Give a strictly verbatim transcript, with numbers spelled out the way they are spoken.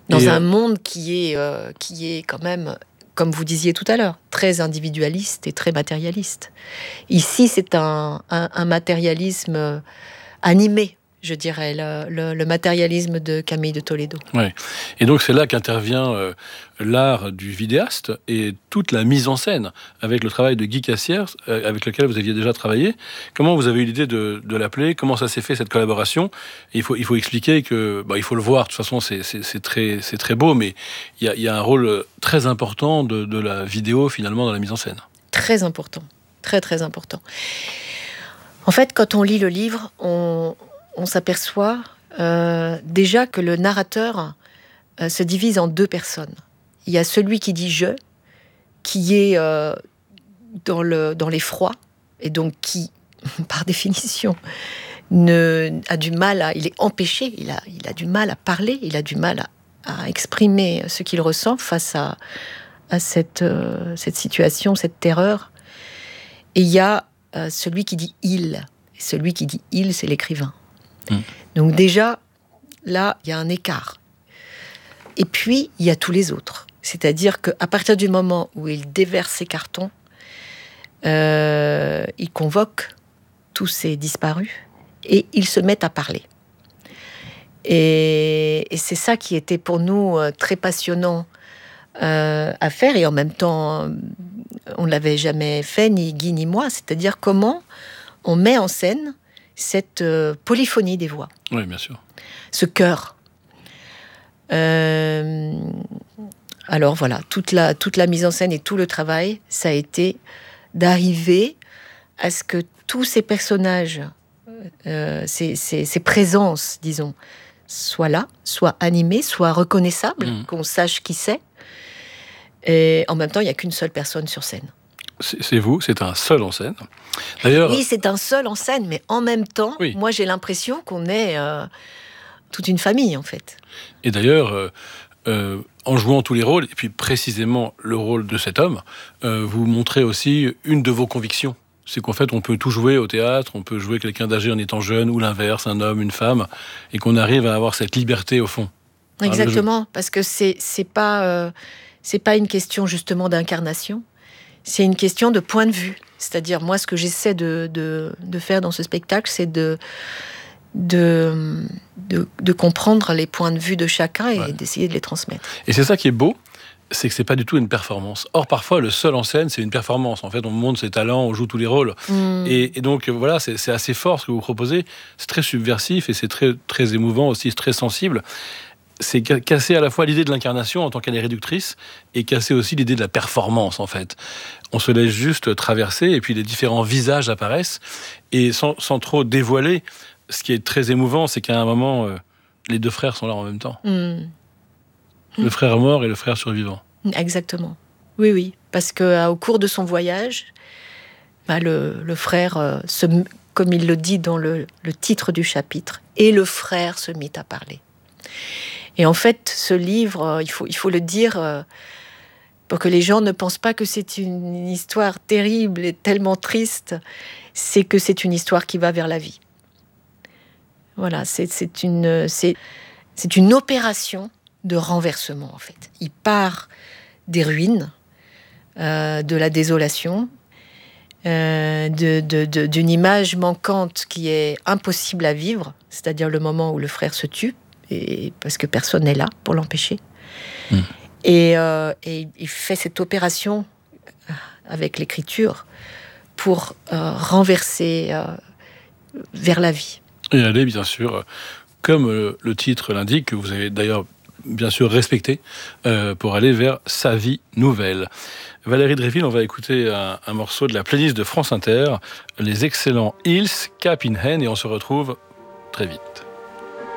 Dans Et un euh... monde qui est, euh, qui est quand même, comme vous disiez tout à l'heure, très individualiste et très matérialiste. Ici, c'est un, un, un matérialisme animé, je dirais, le, le, le matérialisme de Camille de Toledo. Ouais. Et donc c'est là qu'intervient euh, l'art du vidéaste et toute la mise en scène, avec le travail de Guy Cassière, euh, avec lequel vous aviez déjà travaillé. Comment vous avez eu l'idée de, de l'appeler? Comment ça s'est fait, cette collaboration? Et il faut, il faut expliquer que, bah, il faut le voir, de toute façon c'est, c'est, c'est, très, c'est très beau, mais il y a, y a un rôle très important de, de la vidéo finalement dans la mise en scène. Très important, très très important. En fait, quand on lit le livre, on... on s'aperçoit euh, déjà que le narrateur euh, se divise en deux personnes. Il y a celui qui dit « je », qui est euh, dans, le, dans l'effroi, et donc qui, par définition, ne, a du mal à... Il est empêché, il a, il a du mal à parler, il a du mal à, à exprimer ce qu'il ressent face à, à cette, euh, cette situation, cette terreur. Et il y a euh, celui qui dit « il ». Et celui qui dit « il », c'est l'écrivain. Mmh. Donc déjà, là, il y a un écart. Et puis, il y a tous les autres. C'est-à-dire qu'à partir du moment où il déverse ses cartons, euh, il convoque tous ces disparus et ils se mettent à parler. Et, et c'est ça qui était pour nous très passionnant euh, à faire. Et en même temps, on ne l'avait jamais fait, ni Guy ni moi. C'est-à-dire comment on met en scène cette euh, polyphonie des voix. Oui, bien sûr. Ce chœur. Euh, alors voilà, toute la, toute la mise en scène et tout le travail, ça a été d'arriver à ce que tous ces personnages, euh, ces, ces, ces présences, disons, soient là, soient animés, soient reconnaissables, mmh. qu'on sache qui c'est. Et en même temps, il n'y a qu'une seule personne sur scène. C'est, c'est vous, c'est un seul en scène. D'ailleurs, oui, c'est un seul en scène, mais en même temps, oui. moi j'ai l'impression qu'on est euh, toute une famille, en fait. Et d'ailleurs, euh, euh, en jouant tous les rôles, et puis précisément le rôle de cet homme, euh, vous montrez aussi une de vos convictions. C'est qu'en fait, on peut tout jouer au théâtre, on peut jouer quelqu'un d'âgé en étant jeune, ou l'inverse, un homme, une femme, et qu'on arrive à avoir cette liberté au fond. Exactement, parce que c'est, c'est pas, euh, c'est pas une question justement d'incarnation, c'est une question de point de vue. C'est-à-dire, moi, ce que j'essaie de, de, de faire dans ce spectacle, c'est de, de, de, de comprendre les points de vue de chacun et ouais. d'essayer de les transmettre. Et c'est ça qui est beau, c'est que c'est pas du tout une performance. Or, parfois, le seul en scène, c'est une performance. En fait, on montre ses talents, on joue tous les rôles. Mmh. Et, et donc, voilà, c'est, c'est assez fort ce que vous proposez. C'est très subversif et c'est très, très émouvant aussi, c'est très sensible. C'est casser à la fois l'idée de l'incarnation en tant qu'elle est réductrice et casser aussi l'idée de la performance, en fait. On se laisse juste traverser et puis les différents visages apparaissent. Et sans, sans trop dévoiler, ce qui est très émouvant, c'est qu'à un moment, euh, les deux frères sont là en même temps. Mmh. Le frère mort et le frère survivant. Exactement. Oui, oui. Parce qu'au cours de son voyage, bah, le, le frère, euh, se, comme il le dit dans le, le titre du chapitre, et le frère se mit à parler. Et en fait, ce livre, il faut, il faut le dire euh, pour que les gens ne pensent pas que c'est une histoire terrible et tellement triste, c'est que c'est une histoire qui va vers la vie. Voilà, c'est, c'est, une, c'est, c'est une opération de renversement, en fait. Il part des ruines, euh, de la désolation, euh, de, de, de, d'une image manquante qui est impossible à vivre, c'est-à-dire le moment où le frère se tue, et parce que personne n'est là pour l'empêcher. Mmh. Et, euh, et il fait cette opération avec l'écriture pour euh, renverser euh, vers la vie. Et aller, bien sûr, comme euh, le titre l'indique, que vous avez d'ailleurs bien sûr respecté, euh, pour aller vers sa vie nouvelle. Valérie Dréville, on va écouter un, un morceau de la playlist de France Inter, les excellents Hills, Cap in Hand, et on se retrouve très vite.